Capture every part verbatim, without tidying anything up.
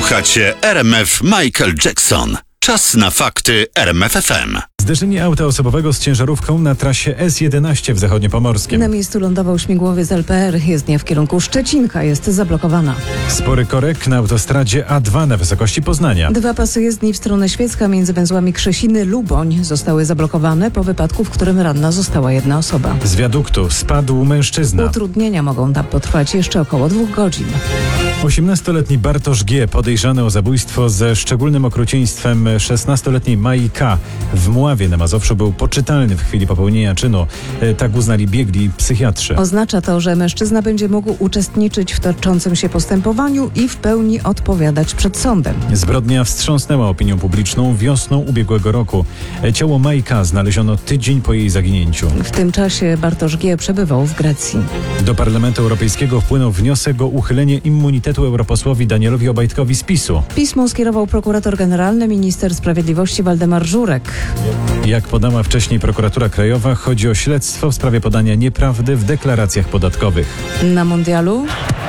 Słuchacie R M F Michael Jackson. Czas na fakty R M F F M. Zderzenie auta osobowego z ciężarówką na trasie S jedenaście w Zachodniopomorskim. Na miejscu lądował śmigłowiec L P R. Jezdnia w kierunku Szczecinka jest zablokowana. Spory korek na autostradzie A dwa na wysokości Poznania. Dwa pasy jezdni w stronę Świecka między węzłami Krzesiny-Luboń zostały zablokowane po wypadku, w którym ranna została jedna osoba. Z wiaduktu spadł mężczyzna. Utrudnienia mogą tam potrwać jeszcze około dwóch godzin. osiemnastoletni Bartosz G., podejrzany o zabójstwo ze szczególnym okrucieństwem szesnastoletniej Mai K. w Mławie na Mazowszu, był poczytalny w chwili popełnienia czynu. Tak uznali biegli psychiatrzy. Oznacza to, że mężczyzna będzie mógł uczestniczyć w toczącym się postępowaniu i w pełni odpowiadać przed sądem. Zbrodnia wstrząsnęła opinią publiczną wiosną ubiegłego roku. Ciało Mai K. znaleziono tydzień po jej zaginięciu. W tym czasie Bartosz G. przebywał w Grecji. Do Parlamentu Europejskiego wpłynął wniosek o uchylenie immunitetu europosłowi Danielowi Obajtkowi z PiSu. Pismo skierował prokurator generalny, minister sprawiedliwości Waldemar Żurek. Jak podała wcześniej prokuratura krajowa, chodzi o śledztwo w sprawie podania nieprawdy w deklaracjach podatkowych. Na mundialu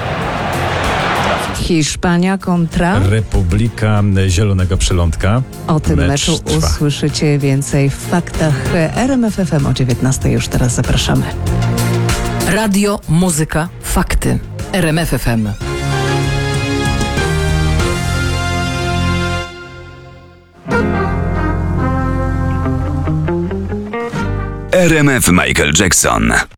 Hiszpania kontra Republika Zielonego Przylądka. O tym Mecz meczu trwa. usłyszycie więcej w faktach R M F F M o dziewiętnastej. Już teraz zapraszamy. Radio, muzyka, fakty. R M F F M. R M F Michael Jackson.